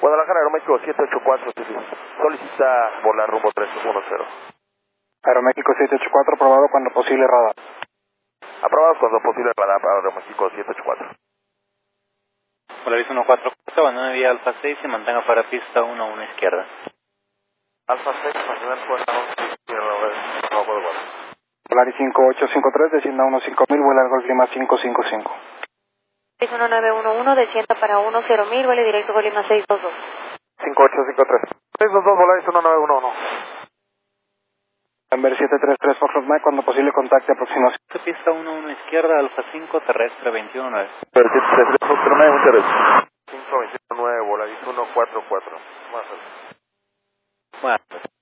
Guadalajara, Aeroméxico 784, solicita volar rumbo 310. Aeroméxico 784, aprobado cuando posible radar. Aprobados cuando posible radar para Aeroméxico 784. Polaris 144, abandone vía Alfa 6 y mantenga para pista 11 izquierda. Alfa 6, mantener fuerza 11 izquierda, bajo de vuelo. Polaris 5853, descienda 15000, vuela al Golf Lima 555. 1911, descienda para 10.000, vuele directo Golf Lima 622. 5853. 622, Volaris 1911. Denver 733, Foxtrot Mike, cuando posible contacte aproximación. Pista 11 izquierda, Alfa 5, terrestre 219. 733, Foxtrot Mike, muchas gracias. 529, Volaris 144. Buenas noches.